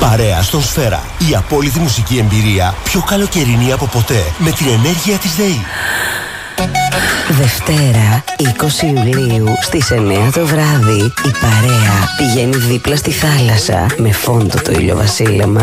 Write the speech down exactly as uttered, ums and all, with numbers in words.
Παρέα στον Σφαίρα. Η απόλυτη μουσική εμπειρία πιο καλοκαιρινή από ποτέ. Με την ενέργεια της ΔΕΗ. Δευτέρα, είκοσι Ιουλίου, στις εννιά το βράδυ, η παρέα πηγαίνει δίπλα στη θάλασσα με φόντο το ηλιοβασίλεμα